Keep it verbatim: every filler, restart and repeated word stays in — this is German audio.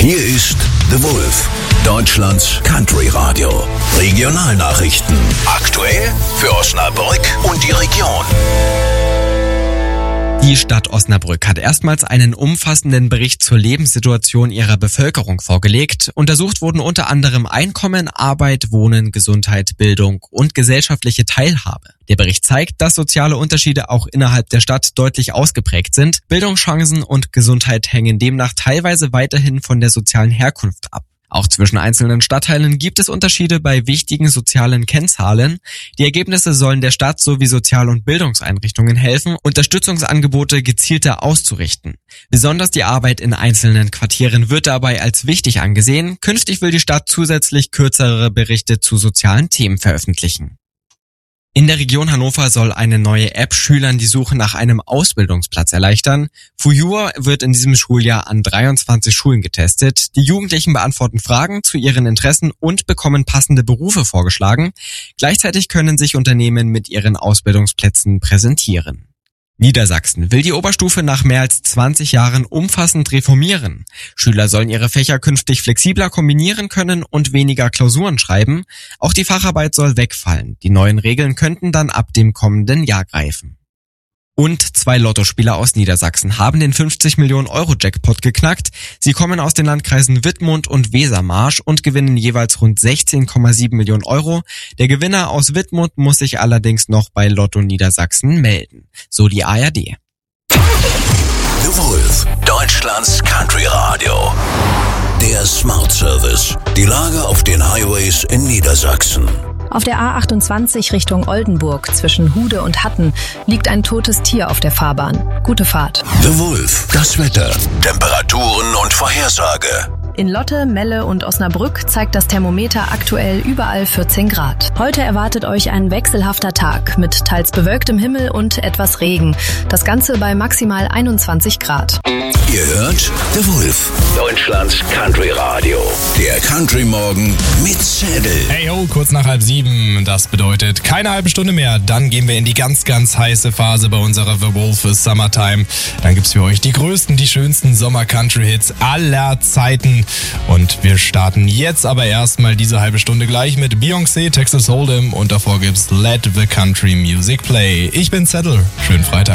Hier ist The Wolf, Deutschlands Country Radio. Regionalnachrichten. Aktuell für Osnabrück und die Region. Die Stadt Osnabrück hat erstmals einen umfassenden Bericht zur Lebenssituation ihrer Bevölkerung vorgelegt. Untersucht wurden unter anderem Einkommen, Arbeit, Wohnen, Gesundheit, Bildung und gesellschaftliche Teilhabe. Der Bericht zeigt, dass soziale Unterschiede auch innerhalb der Stadt deutlich ausgeprägt sind. Bildungschancen und Gesundheit hängen demnach teilweise weiterhin von der sozialen Herkunft ab. Auch zwischen einzelnen Stadtteilen gibt es Unterschiede bei wichtigen sozialen Kennzahlen. Die Ergebnisse sollen der Stadt sowie Sozial- und Bildungseinrichtungen helfen, Unterstützungsangebote gezielter auszurichten. Besonders die Arbeit in einzelnen Quartieren wird dabei als wichtig angesehen. Künftig will die Stadt zusätzlich kürzere Berichte zu sozialen Themen veröffentlichen. In der Region Hannover soll eine neue App Schülern die Suche nach einem Ausbildungsplatz erleichtern. Fujur wird in diesem Schuljahr an dreiundzwanzig Schulen getestet. Die Jugendlichen beantworten Fragen zu ihren Interessen und bekommen passende Berufe vorgeschlagen. Gleichzeitig können sich Unternehmen mit ihren Ausbildungsplätzen präsentieren. Niedersachsen will die Oberstufe nach mehr als zwanzig Jahren umfassend reformieren. Schüler sollen ihre Fächer künftig flexibler kombinieren können und weniger Klausuren schreiben. Auch die Facharbeit soll wegfallen. Die neuen Regeln könnten dann ab dem kommenden Jahr greifen. Und zwei Lottospieler aus Niedersachsen haben den fünfzig Millionen Euro Jackpot geknackt. Sie kommen aus den Landkreisen Wittmund und Wesermarsch und gewinnen jeweils rund sechzehn Komma sieben Millionen Euro. Der Gewinner aus Wittmund muss sich allerdings noch bei Lotto Niedersachsen melden. So die A R D. The Wolf, Deutschlands Country Radio. Der Smart Service. Die Lage auf den Highways in Niedersachsen. Auf der A achtundzwanzig Richtung Oldenburg zwischen Hude und Hatten liegt ein totes Tier auf der Fahrbahn. Gute Fahrt. The Wolf, das Wetter, Temperaturen und Vorhersage. In Lotte, Melle und Osnabrück zeigt das Thermometer aktuell überall vierzehn Grad. Heute erwartet euch ein wechselhafter Tag mit teils bewölktem Himmel und etwas Regen. Das Ganze bei maximal einundzwanzig Grad. Ihr hört The Wolf, Deutschlands Country Radio. Der Country Morgen mit Zettel. Hey ho, kurz nach halb sieben. Das bedeutet keine halbe Stunde mehr. Dann gehen wir in die ganz, ganz heiße Phase bei unserer The Wolf Summertime. Dann gibt's für euch die größten, die schönsten Sommer-Country-Hits aller Zeiten. Und wir starten jetzt aber erstmal diese halbe Stunde gleich mit Beyoncé, Texas Hold'em und davor gibt's Let the Country Music Play. Ich bin Zettel. Schönen Freitag.